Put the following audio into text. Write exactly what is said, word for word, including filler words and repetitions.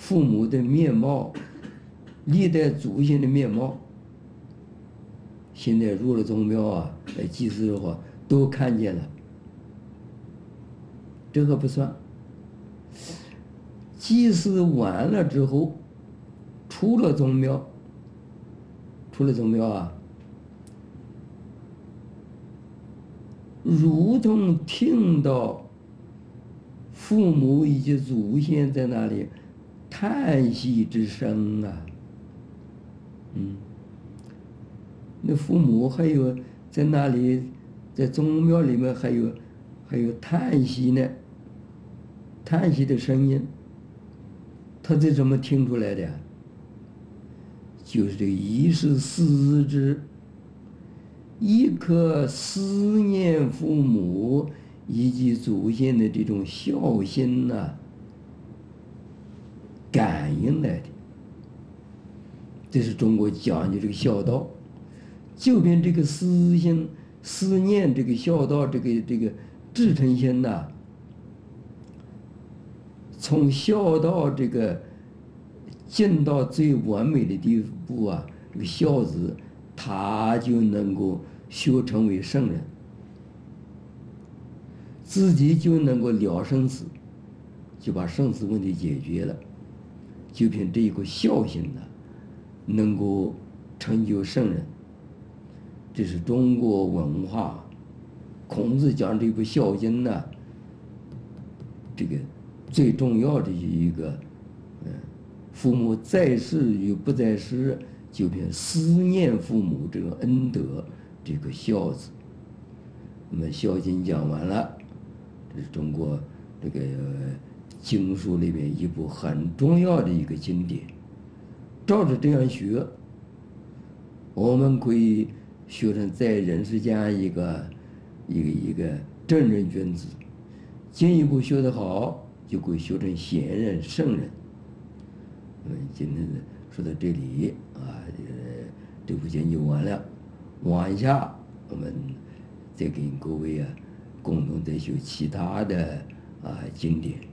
父母的面貌，历代祖先的面貌。现在入了宗庙啊，来祭祀的话，都看见了。这个不算。祭祀完了之后，出了宗庙，出了宗庙啊，如同听到父母以及祖先在那里叹息之声啊，嗯。那父母还有在那里，在宗庙里面还有还有叹息呢，叹息的声音，他这怎么听出来的？就是这个一是思之，一颗思念父母以及祖先的这种孝心呐、啊，感应来的。这是中国讲究这个孝道。就凭这个思心、思念这个孝道，这个这个至诚心呐、啊，从孝道这个进到最完美的地步啊，这个孝子他就能够修成为圣人，自己就能够了生死，就把生死问题解决了。就凭这一个孝心呢、啊，能够成就圣人。这是中国文化，孔子讲这部《孝经》呢，这个最重要的一个，嗯，父母在世与不在世，就凭思念父母这个恩德，这个孝子。那么《孝经》讲完了，这是中国这个经书里面一部很重要的一个经典。照着这样学，我们可以学成在人世间一个一个一个正人君子，进一步学得好，就会学成贤人圣人。我们今天说到这里啊，这部经就完了。往下我们再给各位啊，共同再学其他的啊经典。